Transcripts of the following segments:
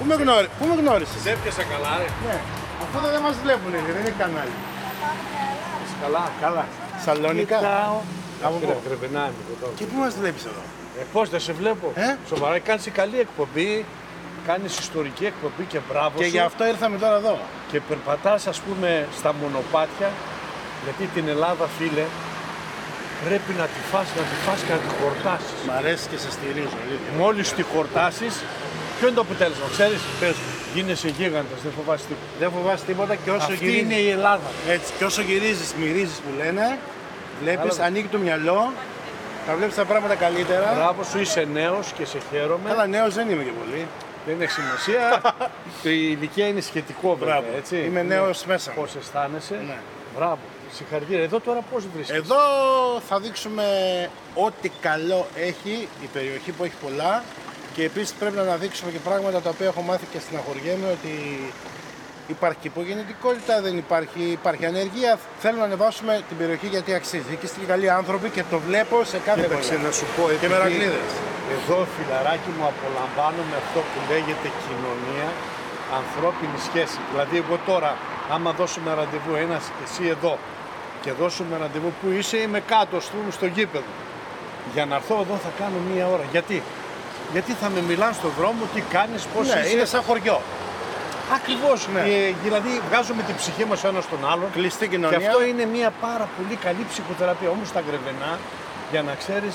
Πού με γνώρισες? Σε έπιασα καλά, ρε. Ναι. Αυτό δεν μας βλέπουν, δεν είναι κανάλι. Καλά. Καλά. Σαλόνικα. Κοιτάω. Από πού? Γρεβενά είμαι εδώ. Και πού μας βλέπεις εδώ? Πώς δεν σε βλέπω. Σοβαρά, κάνεις καλή εκπομπή. Κάνεις ιστορική εκπομπή και μπράβο Και σου. γι' αυτό ήρθαμε τώρα εδώ. Και περπατάς, ας πούμε, στα μονοπάτια. Γιατί την Ελλάδα, φίλε, πρέπει να τη φας και να τη χορτάσεις. Μ' αρέσει και σε στηρίζω, αλήθεια. Μόλις τη χορτάσεις, ποιο είναι το αποτέλεσμα, ξέρεις? Πες μου. Γίνεσαι γίγαντας, δεν φοβάσαι τίποτα. Δεν φοβάσαι τίποτα και όσο Αυτή γυρίζεις. είναι η Ελλάδα. Έτσι, και όσο γυρίζεις, μυρίζεις που λένε, βλέπεις, ανοίγει το μυαλό, θα βλέπεις τα πράγματα καλύτερα. Μπράβο σου, είσαι νέος και σε χαίρομαι. Αλλά νέος δεν είμαι και πολύ. Δεν έχει σημασία. Η ηλικία είναι σχετικό, βέβαια, Μπράβο. έτσι. Είμαι νέος μέσα μου. Πώς αισθάνεσαι. Ναι. Μπράβο. Συγχαρητήρια. Εδώ τώρα πώς βρίσκεσαι? Εδώ θα δείξουμε ό,τι καλό έχει η περιοχή που έχει πολλά και επίσης πρέπει να αναδείξουμε και πράγματα τα οποία έχω μάθει και στεναχωριέμαι ότι υπάρχει υπογεννητικότητα, δεν υπάρχει ανεργία. Θέλω να ανεβάσουμε την περιοχή γιατί αξίζει. Εκεί είστε καλοί άνθρωποι και το βλέπω σε κάθε Κοίταξε γωνιά. να σου πω, Και μερακλείδες. εδώ, φιλαράκι μου, απολαμβάνουμε αυτό που λέγεται κοινωνία, ανθρώπινη σχέση. Δηλαδή, εγώ τώρα, άμα δώσουμε ραντεβού ένας και εσύ εδώ και δώσουμε ραντεβού που είσαι, είμαι κάτω στο γήπεδο. Για να έρθω εδώ θα κάνω μία ώρα. Γιατί θα με μιλάνε στον δρόμο, τι κάνεις, πώς Ναι, είσαι. είναι σαν χωριό. Ακριβώς. Ναι. Δηλαδή, βγάζουμε την ψυχή μας ο ένας στον άλλον. Κλειστή Και κοινωνία. αυτό είναι μια πάρα πολύ καλή ψυχοθεραπεία. Όμως τα Γρεβενά, για να ξέρεις,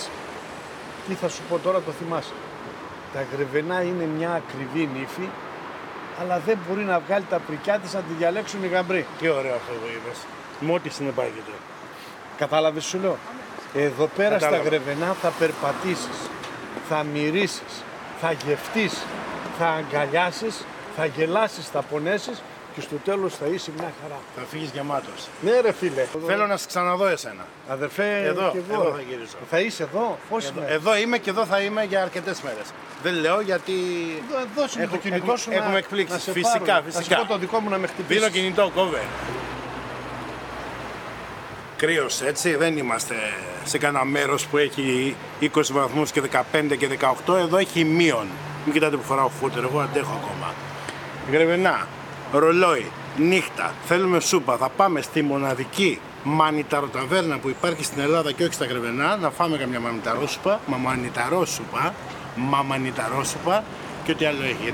τι θα σου πω τώρα, το θυμάσαι. Τα Γρεβενά είναι μια ακριβή νύφη, αλλά δεν μπορεί να βγάλει τα πρικιά της να τη διαλέξουν οι γαμπροί. Τι ωραίο αυτό που είπες. Με ό,τι συνεπάγεται. Κατάλαβες σου λέω. Εδώ πέρα Κατάλαβα. στα Γρεβενά θα περπατήσεις, θα μυρίσεις, θα γευτείς, θα αγκαλιάσεις, θα γελάσεις, θα πονέσεις και στο τέλος θα είσαι μια χαρά. Θα φύγεις γεμάτος. Ναι ρε φίλε. Θέλω να σε ξαναδώ εσένα. Αδερφέ, Εδώ, και εγώ. εδώ θα γυρίσω. Θα είσαι εδώ, πώς είναι. Εδώ είμαι και εδώ θα είμαι για αρκετές μέρες. Δεν λέω γιατί Δώσου μου το κινητό σου έχουμε να, εκπλήξεις. να σε Φυσικά, πάρω. φυσικά. Θα σου πω το δικό μου να με χτυπήσεις. δίνω κινητό, κόβε. Κρύος έτσι, δεν είμαστε σε κανένα μέρος που έχει 20 βαθμούς και 15 και 18. Εδώ έχει μείον. Μην κοιτάτε που φοράω φούτερ, εγώ αντέχω ακόμα. Γρεβενά, ρολόι, νύχτα, θέλουμε σούπα. Θα πάμε στη μοναδική μανιταροταβέρνα που υπάρχει στην Ελλάδα και όχι στα Γρεβενά να φάμε καμιά μανιταρόσουπα και ό,τι άλλο έχει.